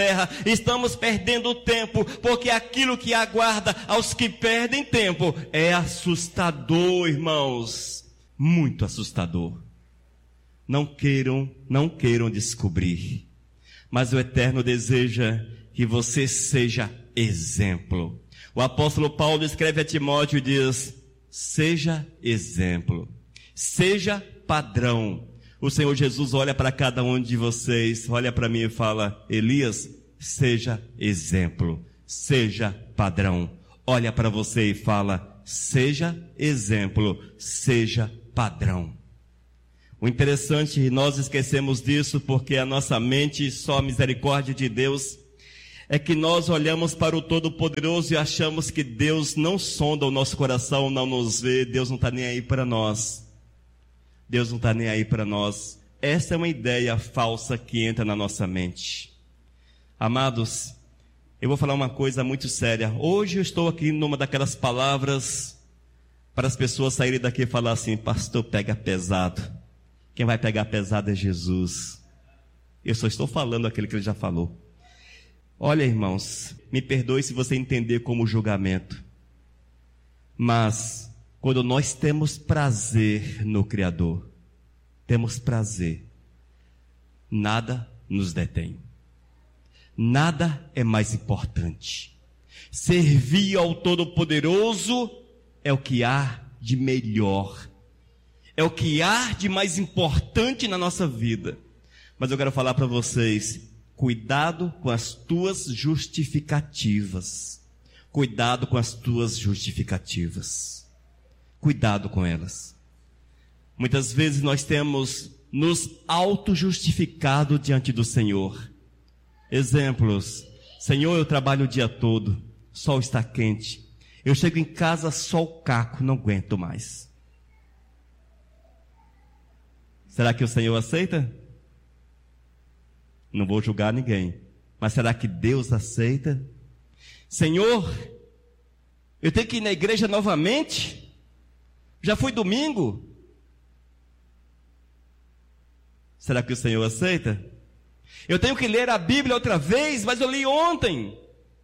terra, estamos perdendo tempo, porque aquilo que aguarda aos que perdem tempo é assustador, irmãos, muito assustador. Não queiram descobrir, mas o Eterno deseja que você seja exemplo. O apóstolo Paulo escreve a Timóteo e diz: seja exemplo, seja padrão. O Senhor Jesus olha para cada um de vocês, olha para mim e fala: Elias, seja exemplo, seja padrão. Olha para você e fala: seja exemplo, seja padrão. O interessante, nós esquecemos disso porque a nossa mente, só a misericórdia de Deus, é que nós olhamos para o Todo-Poderoso e achamos que Deus não sonda o nosso coração, não nos vê, Deus não está nem aí para nós. Deus não está nem aí para nós. Essa é uma ideia falsa que entra na nossa mente. Amados, eu vou falar uma coisa muito séria. Hoje eu estou aqui numa daquelas palavras para as pessoas saírem daqui e falar assim: pastor, pega pesado. Quem vai pegar pesado é Jesus. Eu só estou falando aquilo que ele já falou. Olha, irmãos, me perdoe se você entender como julgamento, mas quando nós temos prazer no Criador, temos prazer, nada nos detém. Nada é mais importante. Servir ao Todo-Poderoso é o que há de melhor, é o que há de mais importante na nossa vida. Mas eu quero falar para vocês: cuidado com as tuas justificativas. Cuidado com as tuas justificativas. Cuidado com elas. Muitas vezes nós temos nos auto-justificado diante do Senhor. Exemplos: Senhor, eu trabalho o dia todo, o sol está quente, eu chego em casa só o caco, não aguento mais. Será que o Senhor aceita? Não vou julgar ninguém, mas será que Deus aceita? Senhor, eu tenho que ir na igreja novamente? Já foi domingo? Será que o Senhor aceita? Eu tenho que ler a Bíblia outra vez, mas eu li ontem.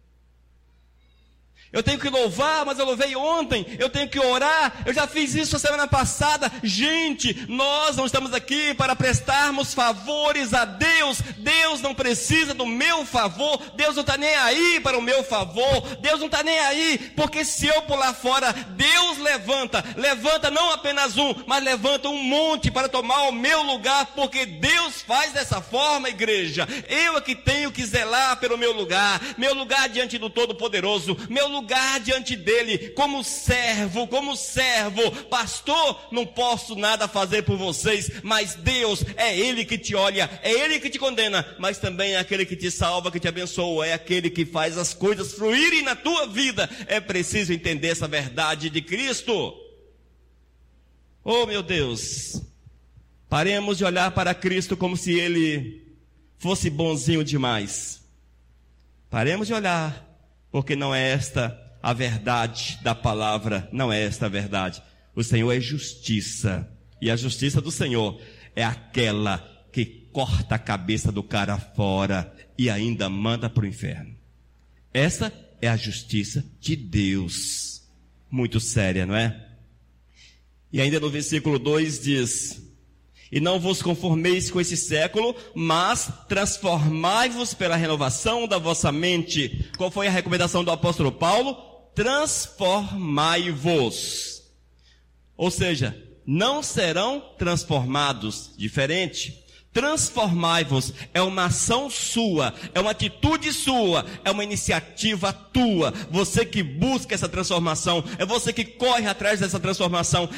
Eu tenho que louvar, mas eu louvei ontem. Eu tenho que orar, eu já fiz isso a semana passada. Gente, nós não estamos aqui para prestarmos favores a Deus. Deus não precisa do meu favor. Deus não está nem aí para o meu favor. Deus não está nem aí, porque se eu pular fora, Deus levanta não apenas um, mas levanta um monte para tomar o meu lugar, porque Deus faz dessa forma, igreja. Eu é que tenho que zelar pelo meu lugar diante do Todo-Poderoso, meu lugar diante dele, como servo, pastor, não posso nada fazer por vocês, mas Deus, é ele que te olha, é ele que te condena, mas também é aquele que te salva, que te abençoa, é aquele que faz as coisas fluírem na tua vida. É preciso entender essa verdade de Cristo. Oh meu Deus, paremos de olhar para Cristo como se ele fosse bonzinho demais. Paremos de olhar, porque não é esta a verdade da palavra, não é esta a verdade. O Senhor é justiça, e a justiça do Senhor é aquela que corta a cabeça do cara fora e ainda manda para o inferno. Essa é a justiça de Deus, muito séria, não é? E ainda no versículo 2 diz: e não vos conformeis com esse século, mas transformai-vos pela renovação da vossa mente. Qual foi a recomendação do apóstolo Paulo? Transformai-vos. Ou seja, não serão transformados. Diferente. Transformai-vos é uma ação sua, é uma atitude sua, é uma iniciativa tua. Você que busca essa transformação, é você que corre atrás dessa transformação,